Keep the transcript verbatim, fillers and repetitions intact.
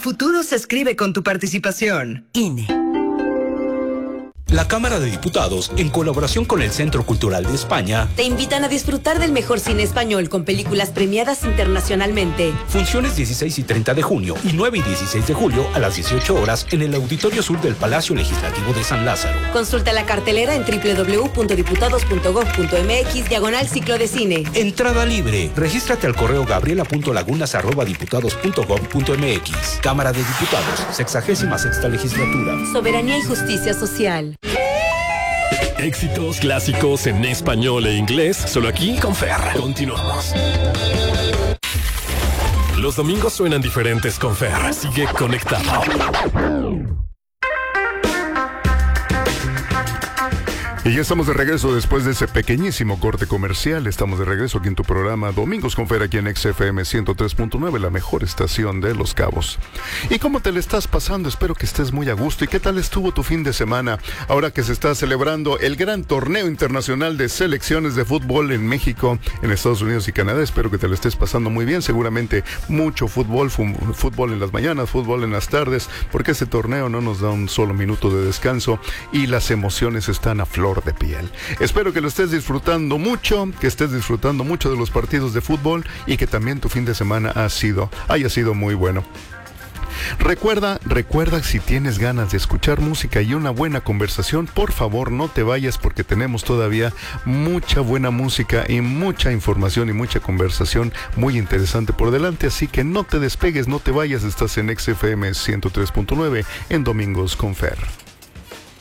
futuro se escribe con tu participación. I N E. La Cámara de Diputados, en colaboración con el Centro Cultural de España, te invitan a disfrutar del mejor cine español con películas premiadas internacionalmente. Funciones dieciséis y treinta de junio y nueve y dieciséis de julio a las dieciocho horas en el Auditorio Sur del Palacio Legislativo de San Lázaro. Consulta la cartelera en doble u doble u doble u punto diputados punto gob punto eme equis diagonal ciclo de cine. Entrada libre. Regístrate al correo gabriela punto lagunas arroba diputados punto gob punto eme equis. Cámara de Diputados, sexagésima sexta legislatura. Soberanía y justicia social. Éxitos clásicos en español e inglés, solo aquí con Fer. Continuamos. Los domingos suenan diferentes con Fer. Sigue conectado. Y ya estamos de regreso después de ese pequeñísimo corte comercial. Estamos de regreso aquí en tu programa Domingos con Fer, aquí en X F M ciento tres punto nueve, la mejor estación de Los Cabos. ¿Y cómo te le estás pasando? Espero que estés muy a gusto. ¿Y qué tal estuvo tu fin de semana? Ahora que se está celebrando el gran torneo internacional de selecciones de fútbol en México, en Estados Unidos y Canadá, espero que te lo estés pasando muy bien. Seguramente mucho fútbol, fútbol en las mañanas, fútbol en las tardes, porque este torneo no nos da un solo minuto de descanso y las emociones están a flor de piel. Espero que lo estés disfrutando mucho, que estés disfrutando mucho de los partidos de fútbol y que también tu fin de semana ha sido, haya sido muy bueno. Recuerda, recuerda si tienes ganas de escuchar música y una buena conversación, por favor no te vayas porque tenemos todavía mucha buena música y mucha información y mucha conversación muy interesante por delante, así que no te despegues, no te vayas, estás en X F M ciento tres punto nueve en Domingos con Fer.